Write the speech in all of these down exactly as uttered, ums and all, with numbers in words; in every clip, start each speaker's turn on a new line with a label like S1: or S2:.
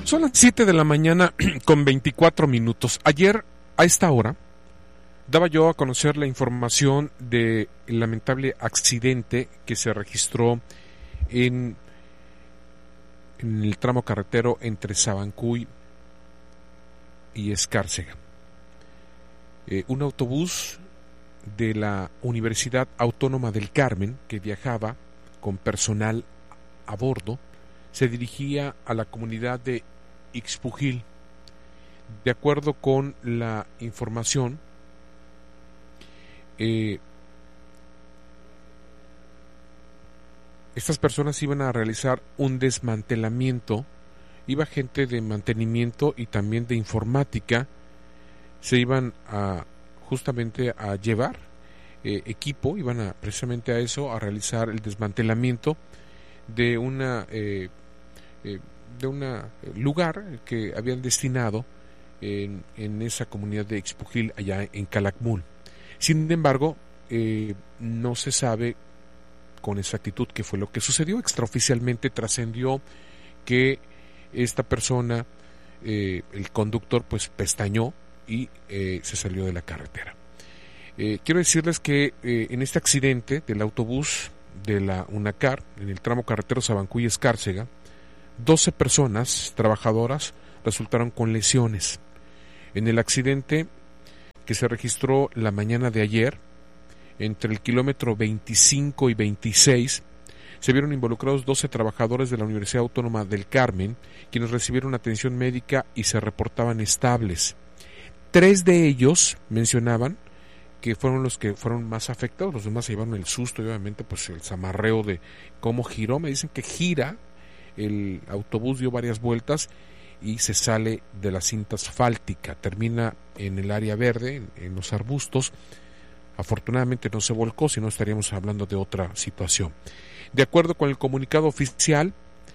S1: Son las siete de la mañana con veinticuatro minutos. Ayer, a esta hora, daba yo a conocer la información del lamentable accidente que se registró en, en el tramo carretero entre Sabancuy y Escárcega. Eh, un autobús de la Universidad Autónoma del Carmen, que viajaba con personal a bordo, se dirigía a la comunidad de Ixpujil. De acuerdo con la información, eh, estas personas iban a realizar un desmantelamiento. Iba gente de mantenimiento y también de informática. Se iban a justamente a llevar eh, equipo, iban a precisamente a eso, a realizar el desmantelamiento de una eh, eh, de un lugar que habían destinado en, en esa comunidad de Ixpujil, allá en Calakmul. Sin embargo, eh, no se sabe con exactitud qué fue lo que sucedió. Extraoficialmente trascendió que esta persona, eh, el conductor, pues pestañó y eh, se salió de la carretera. Eh, quiero decirles que eh, en este accidente del autobús de la UNACAR, en el tramo carretero Sabancuy-Escárcega, doce personas trabajadoras resultaron con lesiones. En el accidente que se registró la mañana de ayer, entre el kilómetro veinticinco y veintiséis, se vieron involucrados doce trabajadores de la Universidad Autónoma del Carmen, quienes recibieron atención médica y se reportaban estables. Tres de ellos mencionaban que fueron los que fueron más afectados, los demás se llevaron el susto y obviamente pues el zamarreo de cómo giró. Me dicen que gira, el autobús dio varias vueltas y se sale de la cinta asfáltica, termina en el área verde, en, en los arbustos. Afortunadamente no se volcó, si no estaríamos hablando de otra situación. De acuerdo con el comunicado oficial,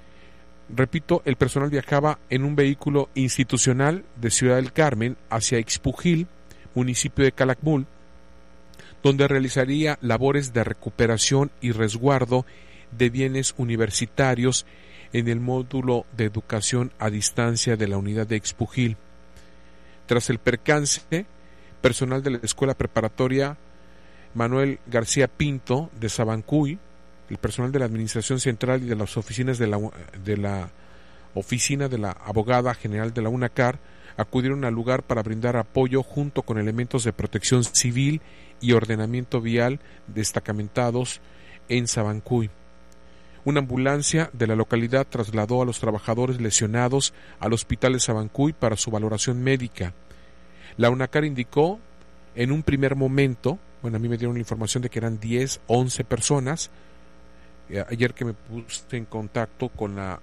S1: repito, el personal viajaba en un vehículo institucional de Ciudad del Carmen hacia Ixpujil, municipio de Calakmul, donde realizaría labores de recuperación y resguardo de bienes universitarios en el módulo de educación a distancia de la unidad de Ixpujil. Tras el percance, personal de la Escuela Preparatoria Manuel García Pinto de Sabancuy, el personal de la Administración Central y de las oficinas de la, de la Oficina de la Abogada General de la UNACAR acudieron al lugar para brindar apoyo junto con elementos de protección civil y ordenamiento vial destacamentados en Sabancuy. Una ambulancia de la localidad trasladó a los trabajadores lesionados al hospital de Sabancuy para su valoración médica. La UNACAR indicó en un primer momento, bueno, a mí me dieron la información de que eran diez, once personas. Eh, ayer que me puse en contacto con la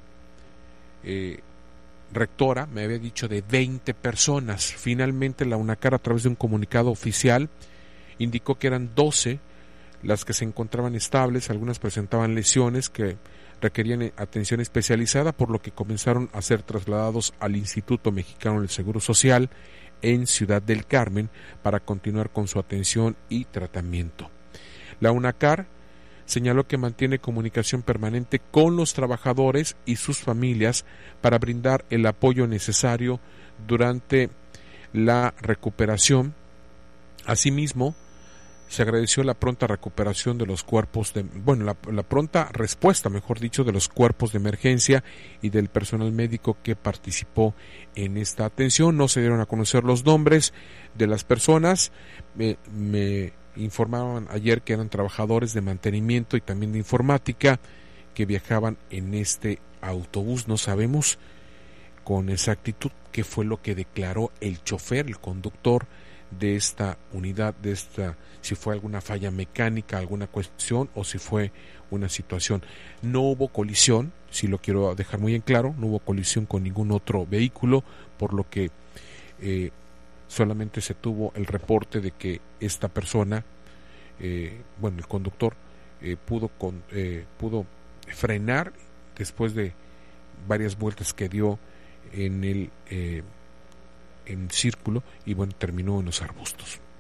S1: eh, rectora, me había dicho de veinte personas. Finalmente la UNACAR, a través de un comunicado oficial, indicó que eran doce las que se encontraban estables. Algunas presentaban lesiones que requerían atención especializada, por lo que comenzaron a ser trasladados al Instituto Mexicano del Seguro Social en Ciudad del Carmen para continuar con su atención y tratamiento. La UNACAR señaló que mantiene comunicación permanente con los trabajadores y sus familias para brindar el apoyo necesario durante la recuperación. Asimismo, se agradeció la pronta recuperación de los cuerpos de, bueno, la, la pronta respuesta, mejor dicho, de los cuerpos de emergencia y del personal médico que participó en esta atención. No se dieron a conocer los nombres de las personas. Me, me informaban ayer que eran trabajadores de mantenimiento y también de informática que viajaban en este autobús. No sabemos con exactitud qué fue lo que declaró el chofer, el conductor de esta unidad, de esta, si fue alguna falla mecánica, alguna cuestión, o si fue una situación. No hubo colisión, si lo quiero dejar muy en claro, no hubo colisión con ningún otro vehículo, por lo que eh, solamente se tuvo el reporte de que esta persona, eh, bueno, el conductor, eh, pudo, con, eh, pudo frenar después de varias vueltas que dio en el eh, en círculo y bueno, terminó en los arbustos.